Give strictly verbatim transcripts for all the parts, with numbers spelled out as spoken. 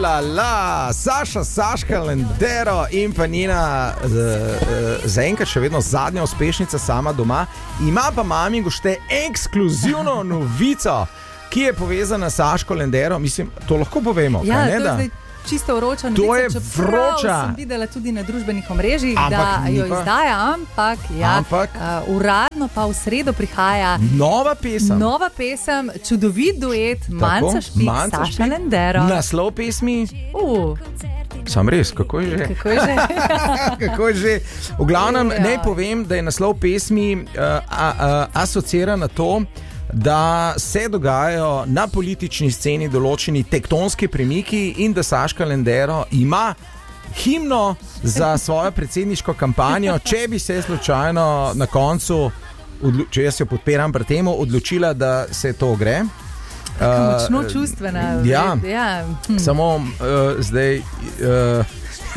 la la, Saša, Saška Lendero in pa njena uh, uh, zaenkrat še vedno zadnja uspešnica sama doma, ima pa mami gošte ekskluzivno novico, ki je povezana s Saško Lendero. Mislim, to lahko povemo. Ja, kaj, ne, to da? je zdaj čisto vroča novica. To je vroča. Sem videla tudi na družbenih omrežjih, Ampak da ni jo pa- izdaja, ampak, ja, Ampak- uh, uradno pa v sredo prihaja Nova pesem. nova pesem, čudovit duet Manca Špik, Manca Saša Špik. Lendero. Naslov pesmi. Uh, Sam res, kako je že? kako je že? Kako je že? V glavnem, Ja. naj povem, da je naslov pesmi uh, a, a, asociira na to, da se dogajajo na politični sceni določeni tektonski premiki in da Saška Lendero ima himno za svojo predsedniško kampanjo, če bi se slučajno na koncu, odlu- če jaz jo podpiram pri temu, odločila, da se to gre. Močno čustvena. ja. ja. Hm. Samo uh, zdaj uh,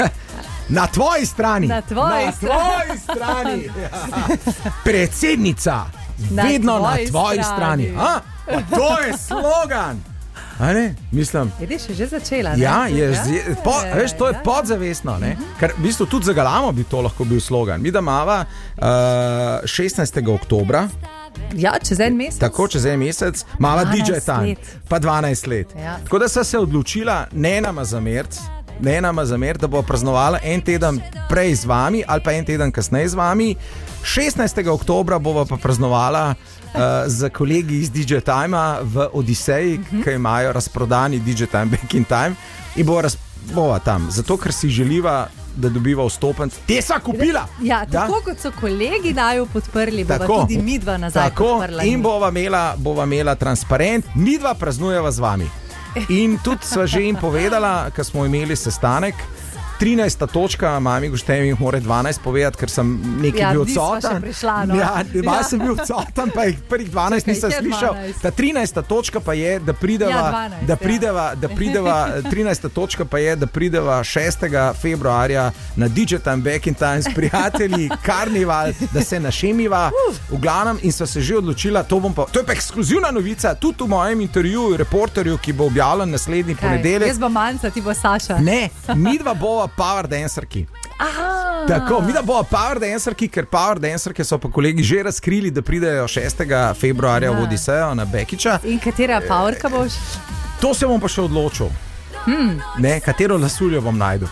na tvoji strani. Na tvoji na tvoji strani. Ja. Predsednica, Na vedno na tvoji tvoji strani. strani. A? Pa to je slogan. A ne? Mislim. Vidiš, je že začela. Ne? Ja, je, Ja? je, po, Ja, veš, to je ja. podzavestno. Ne? Ker v bistvu tudi za Galamo bi to lahko bil slogan. Mi da imava uh, šestnajstega oktobra, Ja, čez en mesec. tako čez en mesec, mala D J dvanajst Time, let. pa dvanajst let. Ja. Tako da sta se odločila, ne nama zameriti, ne nama zameriti, da bo praznovala en teden prej z vami ali pa en teden kasneje z vami. šestnajstega oktobra bova pa praznovala uh, z kolegi iz D J Time v Odiseji, uh-huh. ki imajo razprodani D J Time Back in Time in bova, raz, bova tam, zato ker si želiva, da dobiva vstopnic. Te sva kupila! Ja, Da? tako kot so kolegi naju podprli, bova Tako. tudi midva nazaj Tako, podprla. in bova imela, bova imela transparent, mi dva praznujeva z vami. In tudi sva že jim povedala, ko smo imeli sestanek, trinajsta točka, mami goštejem jih mora dvanajst povedati, ker sem nekaj Ja, bil nisva še odsoten. prišla, no. Ja, malo Ja. sem bil odsoten, pa jih prvih dvanajst Čakaj, nisem je slišal. dvanajst. Ta trinajsta točka pa je, da prideva, Ja, dvanajst, da ja. prideva, da prideva, trinajsta točka pa je, da prideva šestega februarja na D J Time Back in Time s prijatelji, karnival, da se našemiva. V glavnem in sva se že odločila, to, bom pa, to je pa ekskluzivna novica, tudi v mojem intervjuju, reporterju, ki bo objavljen naslednji Kaj? ponedeljek. Jaz bom Manca, ti bo Saša. Ne, mi dva bova power dancerki. Aha. Tako, mi da bova power dancerki, ker power dancerke so pa kolegi že razkrili, da pridejo šestega februarja v Odisejo na Bekiča. In katera powerka boš? To se bom pa še odločil. Hmm. Ne, katero lasuljo bom najdel.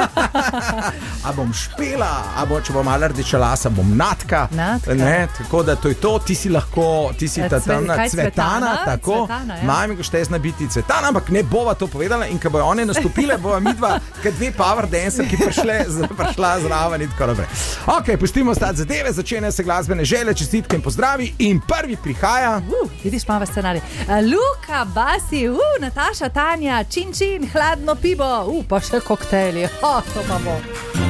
A bom špela, a bo, če bom malo rdeča lasa, bom natka. Natka. Ne, tako da to je to, ti si lahko, ti si Ja, ta cve- temna kaj, cvetana, Cvetana? tako. Cvetana, ja. Mami gošte zna biti cvetana, ampak ne bova to povedala in ko bojo one nastopile, bova midva, kot dve power dancer, ki prišle, z- prišla zraven in tako naprej. Ok, pustimo stati zadeve, začenjajo se glasbene želje, čestitke in pozdravi in prvi prihaja. Uh, vidiš, malo scenarij. Uh, Luka, Basi, uh, Nataša, Tanja, čin čin, hladno pivo, uh, pa še koktejli. Oh, to pa bo.